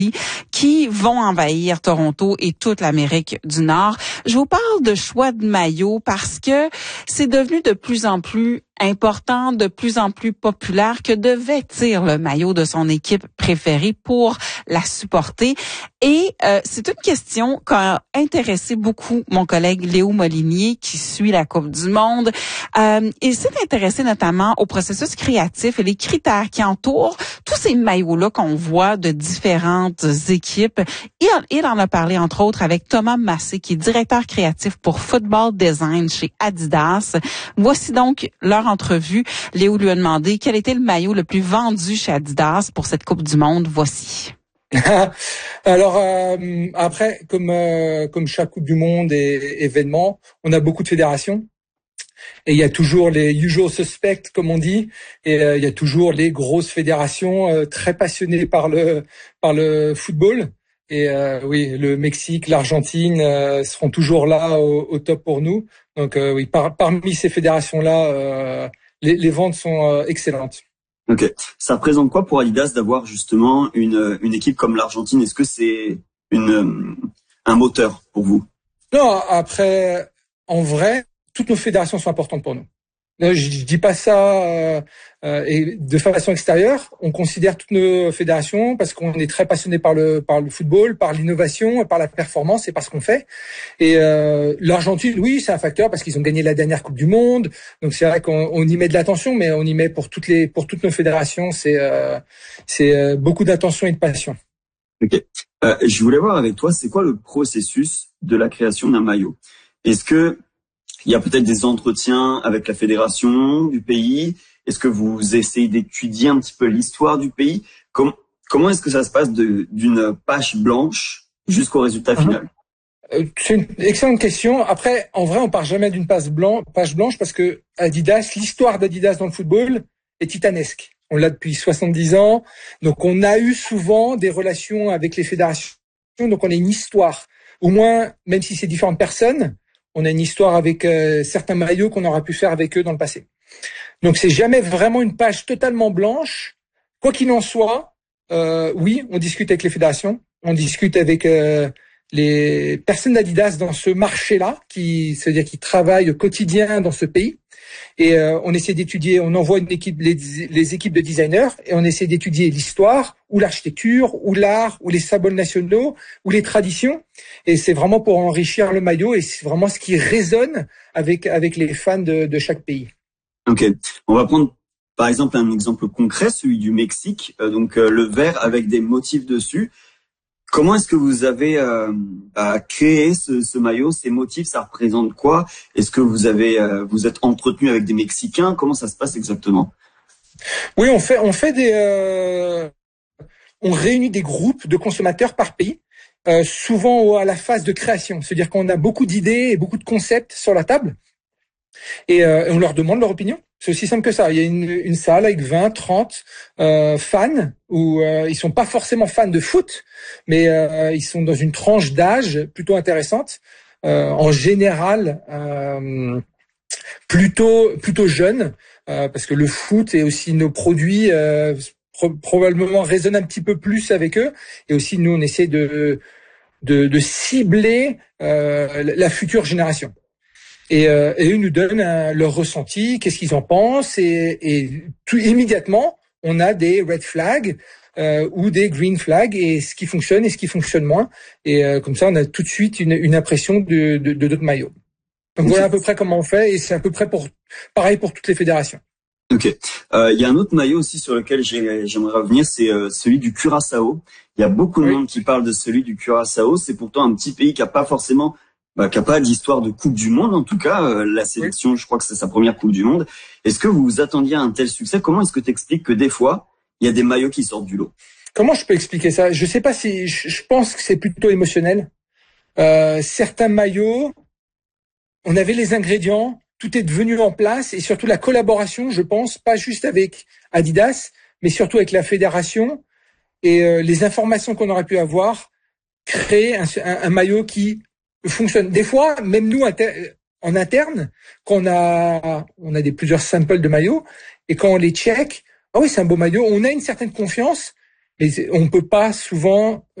qui vont envahir Toronto et toute l'Amérique du Nord. Je vous parle de choix de maillot parce que c'est devenu de plus en plus important, de plus en plus populaire que de vêtir le maillot de son équipe préférée pour la supporter. Et c'est une question qui a intéressé beaucoup mon collègue Léo Molinier qui suit la Coupe du Monde. Il s'est intéressé notamment au processus créatif et les critères qui entourent tous ces maillots-là qu'on voit de différentes équipes. Il en a parlé entre autres avec Thomas Massé qui est directeur créatif pour Football Design chez Adidas. Voici donc leur entrevue. Léo lui a demandé quel était le maillot le plus vendu chez Adidas pour cette Coupe du Monde. Voici. Alors après, comme chaque Coupe du Monde et événement, on a beaucoup de fédérations et il y a toujours les usual suspects comme on dit, et il y a toujours les grosses fédérations très passionnées par le football. Et oui, le Mexique, l'Argentine seront toujours là au top pour nous. Donc oui, parmi ces fédérations-là, les ventes sont excellentes. Ok. Ça représente quoi pour Adidas d'avoir justement une équipe comme l'Argentine? Est-ce que c'est un moteur pour vous? Non, après, en vrai, toutes nos fédérations sont importantes pour nous. Je dis pas ça et de façon extérieure. On considère toutes nos fédérations parce qu'on est très passionné par le football, par l'innovation, par la performance et par ce qu'on fait. Et l'Argentine, oui, c'est un facteur parce qu'ils ont gagné la dernière Coupe du Monde. Donc c'est vrai qu'on y met de l'attention, mais on y met pour toutes nos fédérations, c'est beaucoup d'attention et de passion. Ok. Je voulais voir avec toi, c'est quoi le processus de la création d'un maillot? Est-ce que il y a peut-être des entretiens avec la fédération du pays? Est-ce que vous essayez d'étudier un petit peu l'histoire du pays? Comment est-ce que ça se passe d'une page blanche jusqu'au résultat final? C'est une excellente question. Après, en vrai, on part jamais d'une page blanche parce que Adidas, l'histoire d'Adidas dans le football est titanesque. On l'a depuis 70 ans. Donc, on a eu souvent des relations avec les fédérations. Donc, on a une histoire. Au moins, même si c'est différentes personnes, on a une histoire avec certains maillots qu'on aura pu faire avec eux dans le passé. Donc c'est jamais vraiment une page totalement blanche. Quoi qu'il en soit, oui, on discute avec les fédérations, on discute avec les personnes d'Adidas dans ce marché-là, c'est-à-dire qui travaillent au quotidien dans ce pays. Et on essaie d'étudier, on envoie une équipe, les équipes de designers, et on essaie d'étudier l'histoire, ou l'architecture, ou l'art, ou les symboles nationaux, ou les traditions. Et c'est vraiment pour enrichir le maillot, et c'est vraiment ce qui résonne avec les fans de chaque pays. Ok, on va prendre par exemple un exemple concret, celui du Mexique, donc le vert avec des motifs dessus. Comment est-ce que vous avez créé ce maillot? Ces motifs, ça représente quoi? Est-ce que vous êtes entretenu avec des Mexicains? Comment ça se passe exactement? Oui, on réunit des groupes de consommateurs par pays, souvent à la phase de création. C'est-à-dire qu'on a beaucoup d'idées et beaucoup de concepts sur la table. Et on leur demande leur opinion. C'est aussi simple que ça. Il y a une salle avec 20, 30 fans où ils sont pas forcément fans de foot, mais ils sont dans une tranche d'âge plutôt intéressante. En général, plutôt jeunes, parce que le foot et aussi nos produits probablement résonnent un petit peu plus avec eux. Et aussi, nous, on essaie de cibler la future génération. Et eux nous donnent leur ressenti, qu'est-ce qu'ils en pensent, et tout immédiatement on a des red flags ou des green flags, et ce qui fonctionne et ce qui fonctionne moins, et comme ça on a tout de suite une impression de notre maillot. Donc voilà à peu près comment on fait, et c'est à peu près pareil pour toutes les fédérations. Ok. Il y a un autre maillot aussi sur lequel j'aimerais revenir, c'est celui du Curaçao. Il y a beaucoup de monde qui parle de celui du Curaçao. C'est pourtant un petit pays qui a pas forcément qui a pas d'histoire de Coupe du Monde, en tout cas. La sélection, je crois que c'est sa première Coupe du Monde. Est-ce que vous vous attendiez à un tel succès? Comment est-ce que tu expliques que des fois, il y a des maillots qui sortent du lot? Comment je peux expliquer ça? Je sais pas si... Je pense que c'est plutôt émotionnel. Certains maillots, on avait les ingrédients, tout est devenu en place, et surtout la collaboration, je pense, pas juste avec Adidas, mais surtout avec la fédération, et les informations qu'on aurait pu avoir, créer un maillot qui fonctionne. Des fois, même nous en interne, quand on a plusieurs samples de maillots, et quand on les check, ah oui, c'est un beau maillot, on a une certaine confiance, Mais on peut pas souvent